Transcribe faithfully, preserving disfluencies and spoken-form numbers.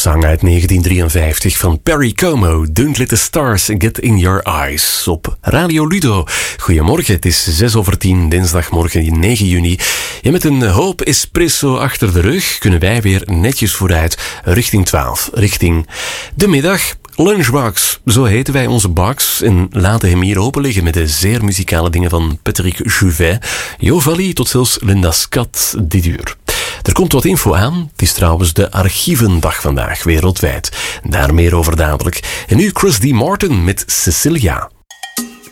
Zang uit negentien drieënvijftig van Perry Como. Don't let the stars get in your eyes. Op Radio Ludo. Goedemorgen, het is zes over tien, dinsdagmorgen negen juni. Ja, met een hoop espresso achter de rug kunnen wij weer netjes vooruit richting twaalf. Richting de middag. Lunchbox, zo heten wij onze box en laten hem hier open liggen met de zeer muzikale dingen van Patrick Juvet, Jo Valli tot zelfs Linda Scott dit uur. Er komt wat info aan. Het is trouwens de archievendag vandaag, wereldwijd. Daar meer over dadelijk. En nu Chris D. Martin met Cecilia.